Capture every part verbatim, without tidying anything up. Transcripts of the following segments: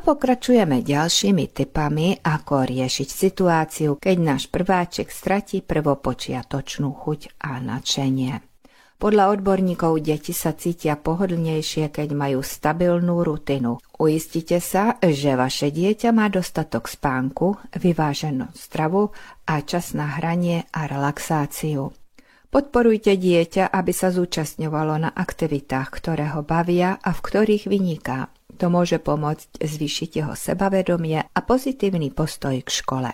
pokračujeme ďalšími tipami, ako riešiť situáciu, keď náš prváčik stratí prvopočiatočnú chuť a nadšenie. Podľa odborníkov deti sa cítia pohodlnejšie, keď majú stabilnú rutinu. Uistite sa, že vaše dieťa má dostatok spánku, vyváženú stravu a čas na hranie a relaxáciu. Podporujte dieťa, aby sa zúčastňovalo na aktivitách, ktoré ho bavia a v ktorých vyniká. To môže pomôcť zvýšiť jeho sebavedomie a pozitívny postoj k škole.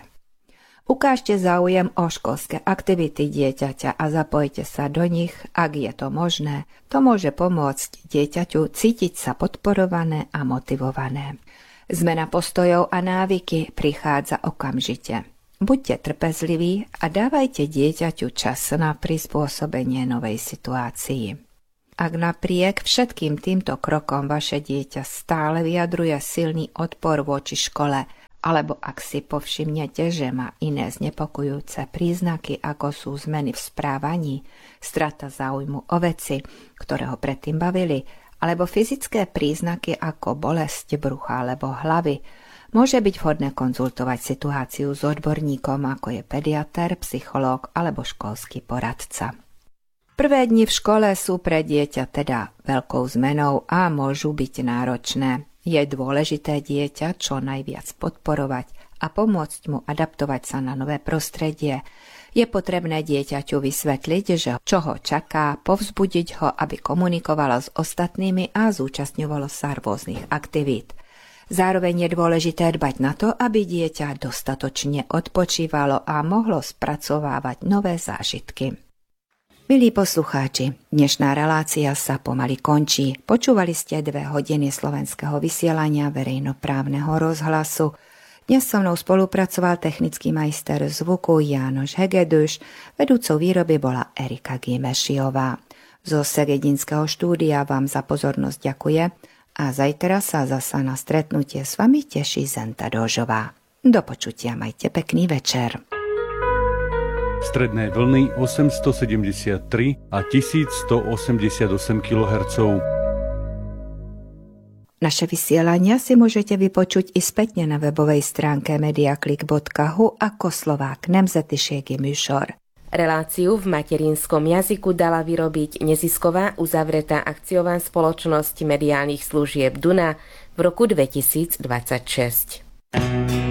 Ukážte záujem o školské aktivity dieťaťa a zapojte sa do nich, ak je to možné. To môže pomôcť dieťaťu cítiť sa podporované a motivované. Zmena postojov a návyky prichádza okamžite. Buďte trpezliví a dávajte dieťaťu čas na prispôsobenie novej situácii. Ak napriek všetkým týmto krokom vaše dieťa stále vyjadruje silný odpor voči škole, alebo ak si povšimnete, že má iné znepokojujúce príznaky, ako sú zmeny v správaní, strata záujmu o veci, ktoré ho predtým bavili, alebo fyzické príznaky ako bolesť brucha alebo hlavy, môže byť vhodné konzultovať situáciu s odborníkom, ako je pediatér, psychológ alebo školský poradca. Prvé dni v škole sú pre dieťa teda veľkou zmenou a môžu byť náročné. Je dôležité dieťa čo najviac podporovať a pomôcť mu adaptovať sa na nové prostredie. Je potrebné dieťaťu vysvetliť, že čo ho čaká, povzbudiť ho, aby komunikovalo s ostatnými a zúčastňovalo sa rôznych aktivít. Zároveň je dôležité dbať na to, aby dieťa dostatočne odpočívalo a mohlo spracovávať nové zážitky. Milí poslucháči, dnešná relácia sa pomaly končí. Počúvali ste dve hodiny slovenského vysielania verejnoprávneho rozhlasu. Dnes so mnou spolupracoval technický majster zvuku Jánoš Hegedus, vedúcou výroby bola Erika Gimešiová. Zo Segedinského štúdia vám za pozornosť ďakuje a zajtra sa zasa na stretnutie s vami teší Zenta Dožová. Do počutia, majte pekný večer. Stredné vlny osemstosedemdesiattri a tisícstoosemdesiatosem kilohertzov. Naše vysielania si môžete vypočuť i spätne na webovej stránke mediaklik bodka hu ako Slovák nemzetiségi műsor. Reláciu v materinskom jazyku dala vyrobiť nezisková uzavretá akciová spoločnosť mediálnych služieb Duna v roku dvetisícdvadsaťšesť.